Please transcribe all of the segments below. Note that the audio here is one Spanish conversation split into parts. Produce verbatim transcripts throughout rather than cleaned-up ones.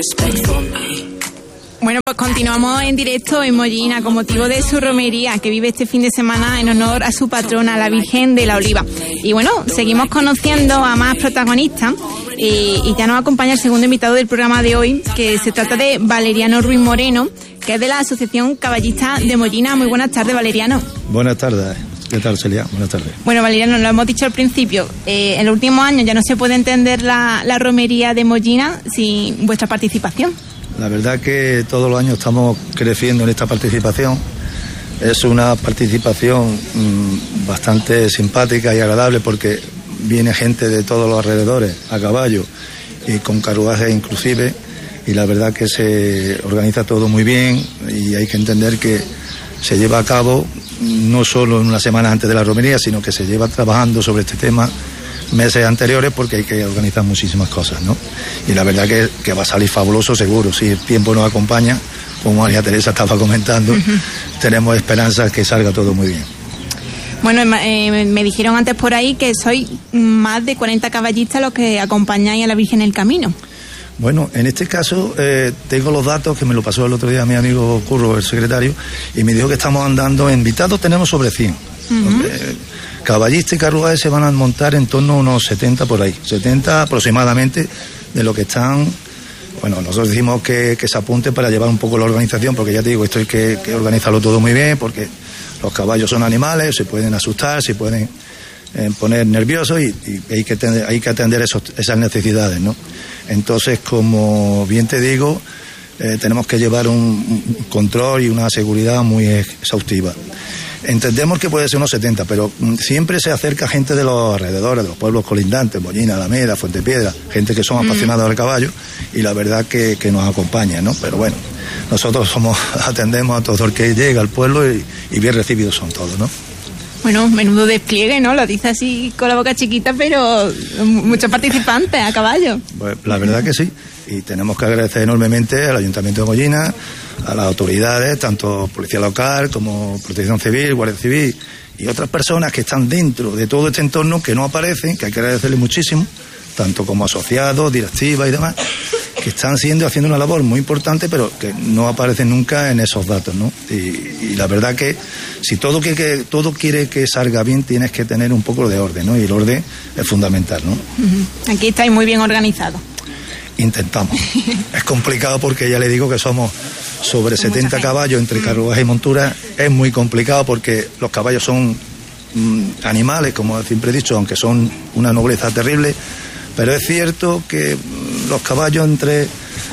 Bueno, pues continuamos en directo en Mollina con motivo de su romería que vive este fin de semana en honor a su patrona, la Virgen de la Oliva. Y bueno, seguimos conociendo a más protagonistas y, y ya nos acompaña el segundo invitado del programa de hoy, que se trata de Valeriano Ruiz Moreno, que es de la Asociación Caballista de Mollina. Muy buenas tardes, Valeriano. Buenas tardes. ¿Qué tal, Celia? Buenas tardes. Bueno, Valeriano, lo hemos dicho al principio, eh, en los últimos años ya no se puede entender la, la romería de Mollina sin vuestra participación. La verdad que todos los años estamos creciendo en esta participación. Es una participación mmm, bastante simpática y agradable porque viene gente de todos los alrededores a caballo y con carruajes inclusive, y la verdad que se organiza todo muy bien y hay que entender que se lleva a cabo no solo en una semana antes de la romería, sino que se lleva trabajando sobre este tema meses anteriores porque hay que organizar muchísimas cosas, ¿no? Y la verdad que, que va a salir fabuloso seguro, si el tiempo nos acompaña, como María Teresa estaba comentando, uh-huh. tenemos esperanzas que salga todo muy bien. Bueno, eh, me dijeron antes por ahí que sois más de cuarenta caballistas los que acompañáis a la Virgen en el camino. Bueno, en este caso eh, tengo los datos que me lo pasó el otro día mi amigo Curro, el secretario, y me dijo que estamos andando, invitados tenemos sobre cien. Uh-huh. eh, Caballistas y carruajes se van a montar en torno a unos setenta por ahí, setenta aproximadamente de lo que están. Bueno, nosotros decimos que, que se apunte para llevar un poco la organización, porque ya te digo, esto hay que, que organizarlo todo muy bien, porque los caballos son animales, se pueden asustar, se pueden eh, poner nerviosos y, y hay, que atender, hay que atender esos, esas necesidades, ¿no? Entonces, como bien te digo, eh, tenemos que llevar un, un control y una seguridad muy exhaustiva. Entendemos que puede ser unos setenta, pero siempre se acerca gente de los alrededores, de los pueblos colindantes, Mollina, Alameda, Fuentepiedra, gente que son apasionados mm. del caballo, y la verdad que, que nos acompaña, ¿no? Pero bueno, nosotros somos atendemos a todo el que llega al pueblo y, y bien recibidos son todos, ¿no? Bueno, menudo despliegue, ¿no? Lo dice así con la boca chiquita, pero muchos participantes a caballo. Pues la verdad que sí, y tenemos que agradecer enormemente al Ayuntamiento de Mollina, a las autoridades, tanto Policía Local como Protección Civil, Guardia Civil y otras personas que están dentro de todo este entorno que no aparecen, que hay que agradecerles muchísimo, tanto como asociados, directivas y demás, que están siendo haciendo una labor muy importante, pero que no aparecen nunca en esos datos, ¿no? Y, y la verdad que si todo que, que todo quiere que salga bien, tienes que tener un poco de orden, ¿no? Y el orden es fundamental, ¿no? Uh-huh. Aquí estáis muy bien organizados. Intentamos. Es complicado porque ya le digo que somos sobre setenta caballos entre carruajes y monturas. Es muy complicado porque los caballos son mmm, animales, como siempre he dicho, aunque son una nobleza terrible, pero es cierto que los caballos entre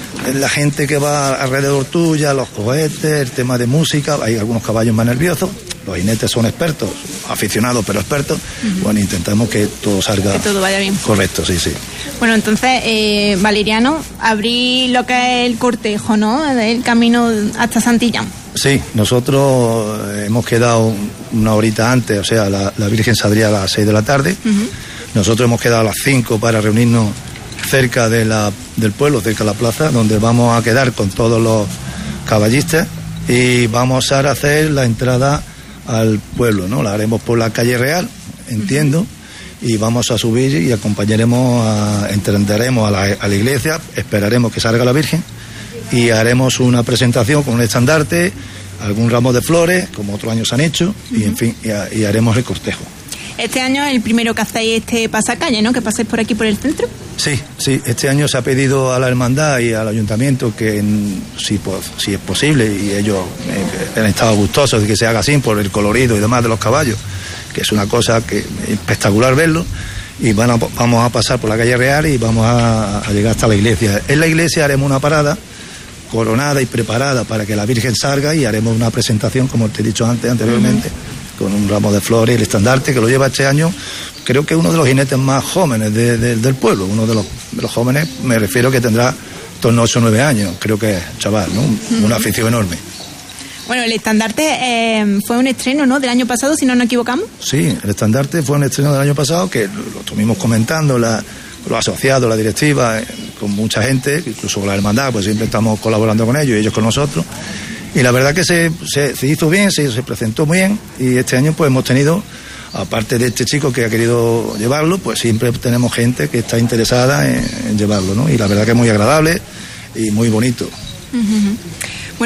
la gente que va alrededor tuya, los cohetes, el tema de música, hay algunos caballos más nerviosos, los jinetes son expertos, aficionados pero expertos, uh-huh. bueno, intentamos que todo salga que todo vaya bien. Correcto, sí, sí. Bueno, entonces, eh, Valeriano, abrí lo que es el cortejo, ¿no?, del camino hasta Santillán. Sí, nosotros hemos quedado una horita antes, o sea, la, la Virgen saldría a las seis de la tarde, uh-huh. nosotros hemos quedado a las cinco para reunirnos cerca de la, del pueblo, cerca de la plaza, donde vamos a quedar con todos los caballistas y vamos a hacer la entrada al pueblo, ¿no? La haremos por la calle Real, entiendo, uh-huh. y vamos a subir y acompañaremos, a, entenderemos a la, a la iglesia, esperaremos que salga la Virgen y haremos una presentación con un estandarte, algún ramo de flores, como otros años han hecho, uh-huh. y en fin, y, y haremos el cortejo. Este año es el primero que hacéis este pasacalle, ¿no?, que paséis por aquí por el centro. Sí, sí, este año se ha pedido a la hermandad y al ayuntamiento que si, si es posible, y ellos eh, han estado gustosos de que se haga así por el colorido y demás de los caballos, que es una cosa que espectacular verlo, y van a, vamos a pasar por la calle Real y vamos a, a llegar hasta la iglesia. En la iglesia haremos una parada coronada y preparada para que la Virgen salga y haremos una presentación, como te he dicho antes, anteriormente, uh-huh. con un ramo de flores y el estandarte que lo lleva este año, creo que uno de los jinetes más jóvenes de, de, del pueblo, uno de los, de los jóvenes, me refiero que tendrá torno a ocho o nueve años, creo que es chaval, ¿no? Uh-huh. Una afición enorme. Bueno, el estandarte eh, fue un estreno, ¿no?, del año pasado, si no nos equivocamos. Sí, el estandarte fue un estreno del año pasado que lo estuvimos comentando, la, los asociados, la directiva, eh, con mucha gente, incluso con la hermandad, pues siempre estamos colaborando con ellos y ellos con nosotros. Y la verdad que se, se, se hizo bien, se, se presentó muy bien, y este año pues hemos tenido, aparte de este chico que ha querido llevarlo, pues siempre tenemos gente que está interesada en, en llevarlo, ¿no? Y la verdad que es muy agradable, y muy bonito. Uh-huh.